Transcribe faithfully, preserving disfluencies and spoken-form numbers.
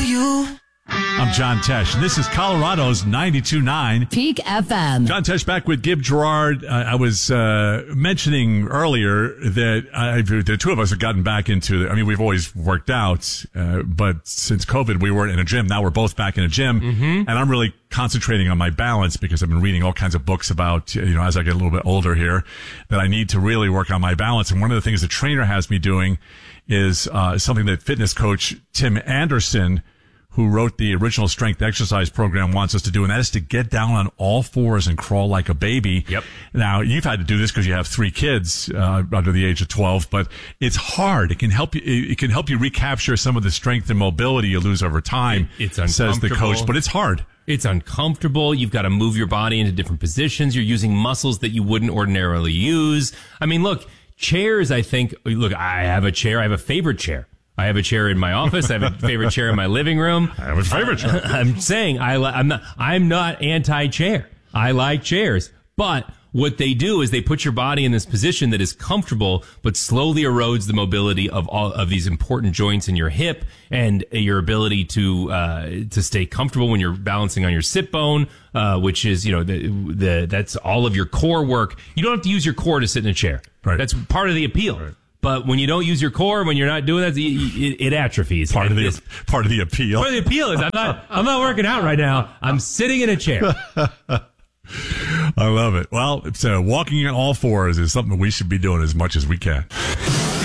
you. I'm John Tesh, and this is Colorado's ninety-two point nine Peak F M. John Tesh back with Gib Gerard. Uh, I was uh, mentioning earlier that I, the two of us have gotten back into, I mean, we've always worked out, uh, but since COVID, we weren't in a gym. Now we're both back in a gym, mm-hmm. and I'm really concentrating on my balance because I've been reading all kinds of books about, you know, as I get a little bit older here, that I need to really work on my balance. And one of the things the trainer has me doing is uh, something that fitness coach Tim Anderson, who wrote the original strength exercise program, wants us to do, and that is to get down on all fours and crawl like a baby. Yep. Now, you've had to do this because you have three kids uh, under the age of twelve, but it's hard. It can help you. It can help you recapture some of the strength and mobility you lose over time. It, it's says the coach, but it's hard. It's uncomfortable. You've got to move your body into different positions. You're using muscles that you wouldn't ordinarily use. I mean, look, chairs. I think. Look, I have a chair. I have a favorite chair. I have a chair in my office. I have a favorite chair in my living room. I have a favorite chair. I'm saying I li- I'm not, I'm not anti-chair. I like chairs. But what they do is they put your body in this position that is comfortable, but slowly erodes the mobility of all of these important joints in your hip and your ability to, uh, to stay comfortable when you're balancing on your sit bone, uh, which is, you know, the, the, that's all of your core work. You don't have to use your core to sit in a chair. Right. That's part of the appeal. Right. But when you don't use your core, when you're not doing that, it, it atrophies. Part of the it's, part of the appeal. Part of the appeal is I'm not I'm not working out right now. I'm sitting in a chair. I love it. Well, so walking on all fours is something we should be doing as much as we can.